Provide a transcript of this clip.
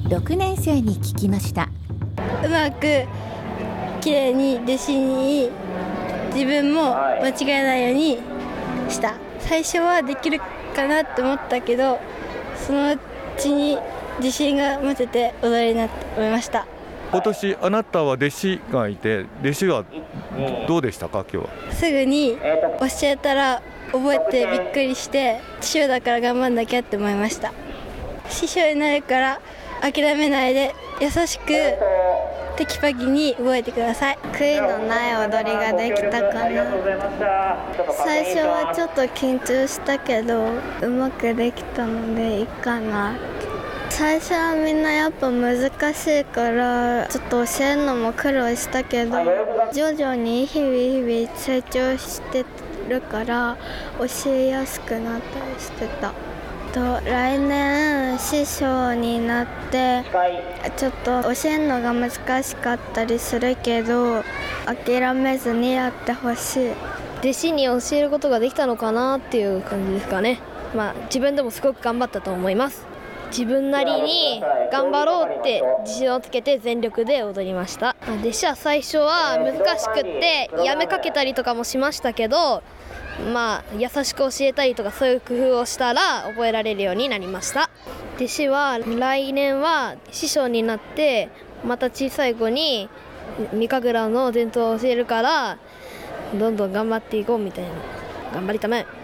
6年生に聞きました。 うまくきれいに弟子に自分も間違えないようにした。最初はできるかなと思ったけど、そのうちに自信が持てて踊れるなと思いました。 今年あなたは弟子がいて、弟子はどうでしたか？今日はすぐに教えたら覚えてびっくりして、師匠だから頑張んなきゃって思いました。師匠になるから諦めないで優しくテキパキに動いてください。 悔いのない踊りができたかな。最初はちょっと緊張したけどうまくできたのでいいかな。最初はみんなやっぱ難しいからちょっと教えるのも苦労したけど、徐々に日々成長してるから教えやすくなったりしてた。来年師匠になってちょっと教えるのが難しかったりするけど諦めずにやってほしい。 弟子に教えることができたのかなっていう感じですかね。自分でもすごく頑張ったと思います。自分なりに頑張ろうって自信をつけて全力で踊りました。弟子は最初は難しくってやめかけたりとかもしましたけど、優しく教えたりとかそういう工夫をしたら覚えられるようになりました。弟子は来年は師匠になってまた小さい子に三神楽の伝統を教えるからどんどん頑張っていこうみたいな、頑張りたまえ。